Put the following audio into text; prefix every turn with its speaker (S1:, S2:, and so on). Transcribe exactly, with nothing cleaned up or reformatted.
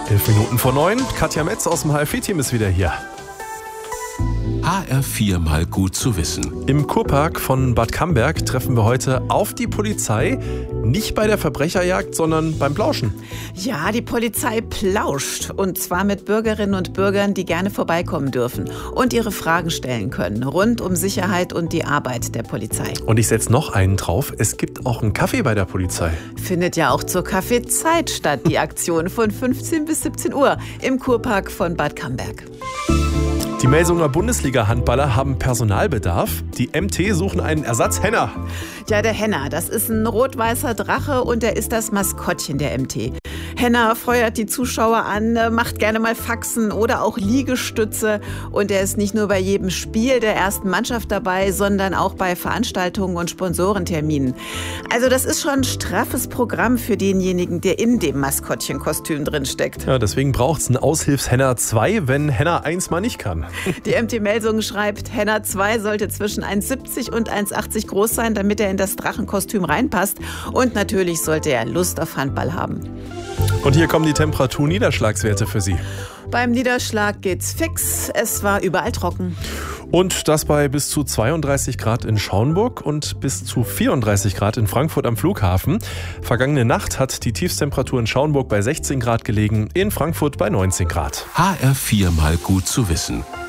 S1: Elf Minuten vor neun. Katja Metz aus dem H F E-Team ist wieder hier.
S2: H R vier mal gut zu wissen.
S1: Im Kurpark von Bad Camberg treffen wir heute auf die Polizei. Nicht bei der Verbrecherjagd, sondern beim Plauschen.
S3: Ja, die Polizei plauscht. Und zwar mit Bürgerinnen und Bürgern, die gerne vorbeikommen dürfen und ihre Fragen stellen können. Rund um Sicherheit und die Arbeit der Polizei.
S1: Und ich setze noch einen drauf. Es gibt auch einen Kaffee bei der Polizei.
S3: Findet ja auch zur Kaffeezeit statt, die Aktion von fünfzehn bis siebzehn Uhr im Kurpark von Bad Camberg.
S1: Die Melsunger Bundesliga-Handballer haben Personalbedarf. Die M T suchen einen Ersatz-Henner.
S3: Ja, der Henner, das ist ein rot-weißer Drache und er ist das Maskottchen der M T. Henner feuert die Zuschauer an, macht gerne mal Faxen oder auch Liegestütze. Und er ist nicht nur bei jedem Spiel der ersten Mannschaft dabei, sondern auch bei Veranstaltungen und Sponsorenterminen. Also das ist schon ein straffes Programm für denjenigen, der in dem Maskottchenkostüm drin steckt.
S1: Ja, deswegen braucht es einen Aushilfs-Henner zwei, wenn Henner eins mal nicht kann.
S3: Die M T Melsungen schreibt, Henner zwei sollte zwischen eins siebzig und eins achtzig groß sein, damit er in das Drachenkostüm reinpasst. Und natürlich sollte er Lust auf Handball haben.
S1: Und hier kommen die Temperatur-Niederschlagswerte für Sie.
S3: Beim Niederschlag geht's fix. Es war überall trocken.
S1: Und das bei bis zu zweiunddreißig Grad in Schaumburg und bis zu vierunddreißig Grad in Frankfurt am Flughafen. Vergangene Nacht hat die Tiefstemperatur in Schaumburg bei sechzehn Grad gelegen, in Frankfurt bei neunzehn Grad.
S2: H R vier mal gut zu wissen.